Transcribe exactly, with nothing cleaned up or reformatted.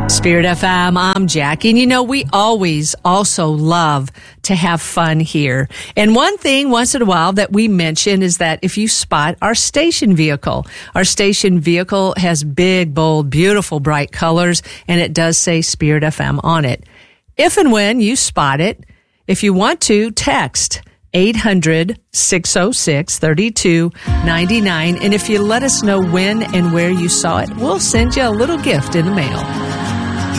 Spirit F M, I'm Jackie. And you know, we always also love to have fun here. And one thing once in a while that we mention is that if you spot our station vehicle, our station vehicle has big, bold, beautiful, bright colors, and it does say Spirit F M on it. If and when you spot it, if you want to, text eight hundred, six oh six, three two nine nine. And if you let us know when and where you saw it, we'll send you a little gift in the mail.